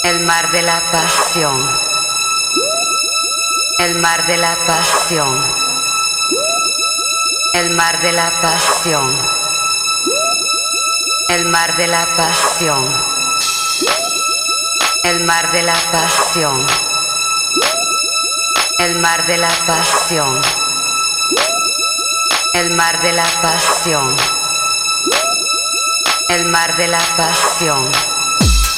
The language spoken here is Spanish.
El mar de la pasión. El mar de la pasión. El mar de la pasión. El mar de la pasión. El mar de la pasión. El mar de la pasión. El mar de la pasión. El mar de la pasión.